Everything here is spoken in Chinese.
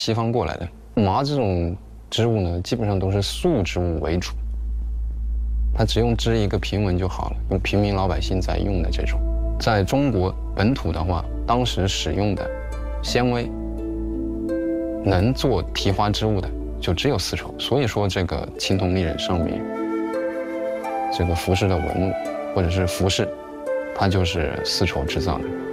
西方过来的。麻这种织物呢，基本上都是素织物为主，它只用织一个平纹就好了，用平民老百姓在用的这种。在中国本土的话，当时使用的纤维能做提花织物的就只有丝绸，所以说这个青铜利刃上面这个服饰的纹路或者是服饰，它就是丝绸制造的。